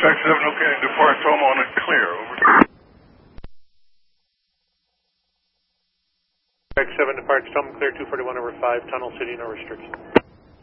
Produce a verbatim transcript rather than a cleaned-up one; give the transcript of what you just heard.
Track seven, okay, depart Toma on it, clear, over. Track seven, depart Toma, clear two forty-one over five, tunnel city, no restriction.